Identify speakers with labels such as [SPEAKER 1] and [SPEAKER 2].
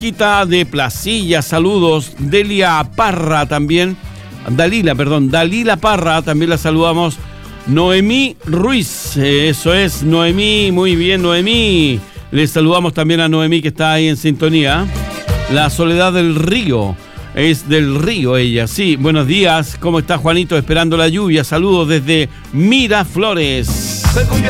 [SPEAKER 1] Quita de Placilla, saludos. Dalila Parra también la saludamos. Noemí Ruiz, eso es, Noemí, muy bien, Noemí. Le saludamos también a Noemí, que está ahí en sintonía. La Soledad del Río, es del Río ella, sí. Buenos días, ¿cómo está Juanito? Esperando la lluvia, saludos desde Miraflores.